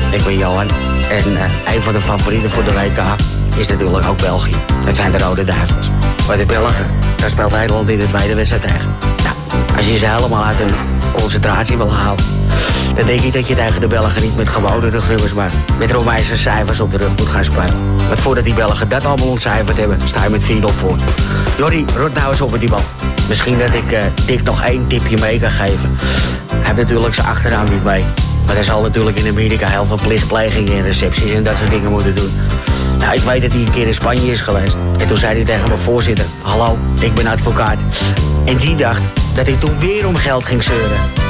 ik ben Johan. En een van de favorieten voor de WK is natuurlijk ook België. Dat zijn de Rode Duivels. Maar de Belgen, daar speelt Nederland in de tweede wedstrijd tegen. Nou, als je ze helemaal uit een concentratie wil halen, dan denk ik dat je tegen de Belgen niet met gewone rugnummers, maar met Romeinse cijfers op de rug moet gaan spelen. Want voordat die Belgen dat allemaal ontcijferd hebben, sta je met 4-0 voor. Jordi, rot nou eens op met die bal. Misschien dat ik Dick nog 1 tipje mee kan geven. Hij heeft natuurlijk zijn achternaam niet mee. Maar hij zal natuurlijk in Amerika heel veel plichtplegingen en recepties en dat soort dingen moeten doen. Nou, ik weet dat hij een keer in Spanje is geweest. En toen zei hij tegen mijn voorzitter: hallo, ik ben advocaat. En die dacht dat ik toen weer om geld ging zeuren.